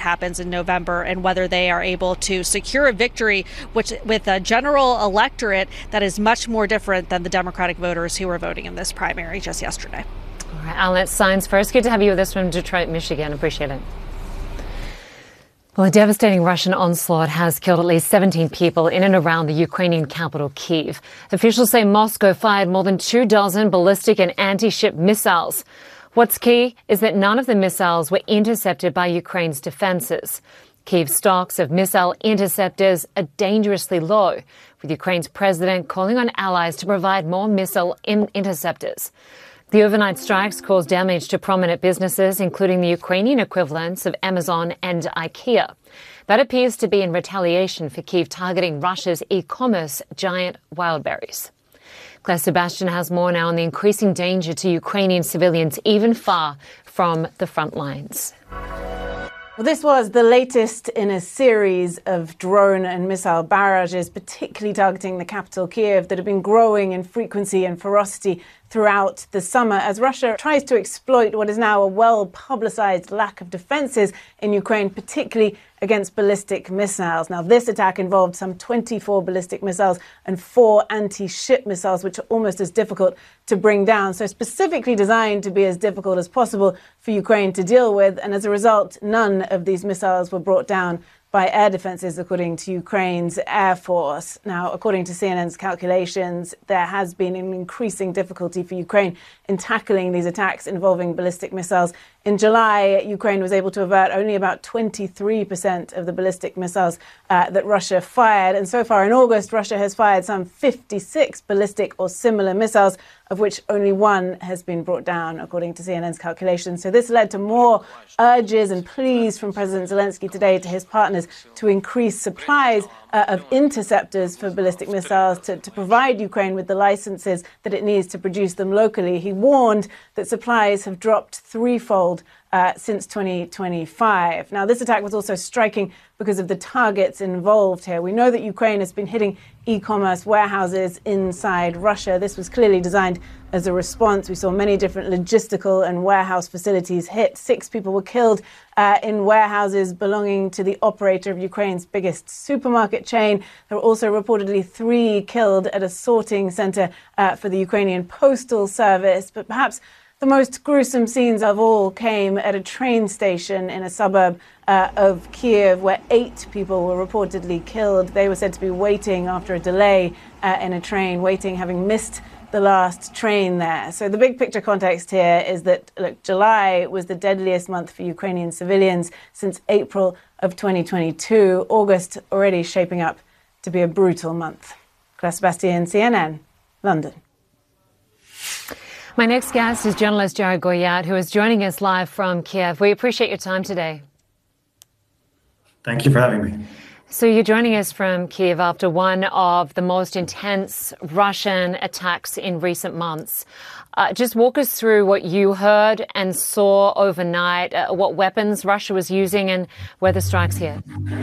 happens in November and whether they are able to secure a victory with a general electorate that is much more different than the Democratic voters who were voting in this primary just yesterday. All right, Alan, Science First. Good to have you with us from Detroit, Michigan. Appreciate it. Well, a devastating Russian onslaught has killed at least 17 people in and around the Ukrainian capital, Kyiv. Officials say Moscow fired more than 24 ballistic and anti-ship missiles. What's key is that none of the missiles were intercepted by Ukraine's defenses. Kyiv's stocks of missile interceptors are dangerously low, with Ukraine's president calling on allies to provide more missile interceptors. The overnight strikes caused damage to prominent businesses, including the Ukrainian equivalents of Amazon and IKEA. That appears to be in retaliation for Kyiv targeting Russia's e-commerce giant Wildberries. Claire Sebastian has more now on the increasing danger to Ukrainian civilians, even far from the front lines. Well, this was the latest in a series of drone and missile barrages, particularly targeting the capital, Kyiv, that have been growing in frequency and ferocity throughout the summer as Russia tries to exploit what is now a well-publicized lack of defenses in Ukraine, particularly against ballistic missiles. Now, this attack involved some 24 ballistic missiles and 4 anti-ship missiles, which are almost as difficult to bring down. So specifically designed to be as difficult as possible for Ukraine to deal with. And as a result, none of these missiles were brought down by air defenses, according to Ukraine's Air Force. Now, according to CNN's calculations, there has been an increasing difficulty for Ukraine in tackling these attacks involving ballistic missiles. In July, Ukraine was able to avert only about 23% of the ballistic missiles that Russia fired. And so far in August, Russia has fired some 56 ballistic or similar missiles, of which only 1 has been brought down, according to CNN's calculations. So this led to more urges and pleas from President Zelensky today to his partners to increase supplies of interceptors for ballistic missiles to provide Ukraine with the licenses that it needs to produce them locally. He warned that supplies have dropped threefold since 2025. Now, this attack was also striking because of the targets involved here. We know that Ukraine has been hitting e-commerce warehouses inside Russia. This was clearly designed as a response. We saw many different logistical and warehouse facilities hit. 6 people were killed in warehouses belonging to the operator of Ukraine's biggest supermarket chain. There were also reportedly 3 killed at a sorting center for the Ukrainian Postal Service. But perhaps the most gruesome scenes of all came at a train station in a suburb of Kyiv, where 8 people were reportedly killed. They were said to be waiting after a delay in a train, having missed the last train there. So the big picture context here is that, look, July was the deadliest month for Ukrainian civilians since April of 2022. August already shaping up to be a brutal month. Claire Sebastian, CNN, London. My next guest is journalist Jared Goyat, who is joining us live from Kiev. We appreciate your time today. Thank you for having me. So you're joining us from Kiev after one of the most intense Russian attacks in recent months. Just walk us through what you heard and saw overnight, what weapons Russia was using and where the strikes hit.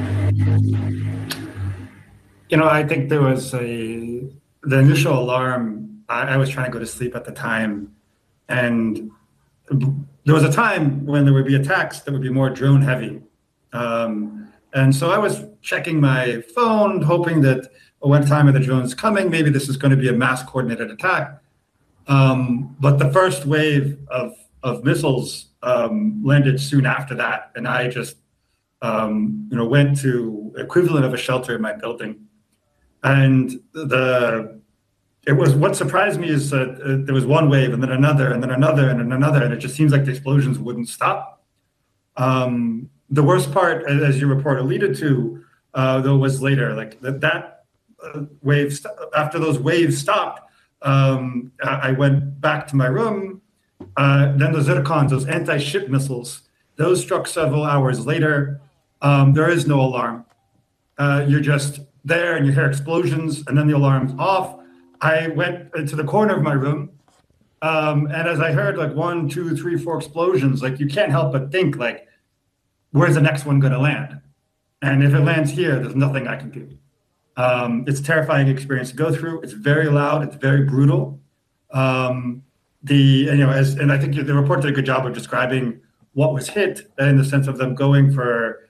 You know, I think there was the initial alarm. I was trying to go to sleep at the time, and there was a time when there would be attacks that would be more drone heavy. And so I was checking my phone, hoping that what time are the drones coming? Maybe this is going to be a mass coordinated attack. But the first wave of missiles landed soon after that, and I just went to equivalent of a shelter in my building. And what surprised me is that there was one wave and then another and then another and then another, and it just seems like the explosions wouldn't stop. The worst part, as your report alluded to, though, was later. Like that wave, after those waves stopped, I went back to my room. Then the Zircons, those anti-ship missiles, those struck several hours later. There is no alarm. You're just there and you hear explosions, and then the alarm's off. I went into the corner of my room, and as I heard like 1, 2, 3, 4 explosions, like you can't help but think like, where's the next one going to land? And if it lands here, there's nothing I can do. It's a terrifying experience to go through. It's very loud. It's very brutal. And I think the report did a good job of describing what was hit in the sense of them going for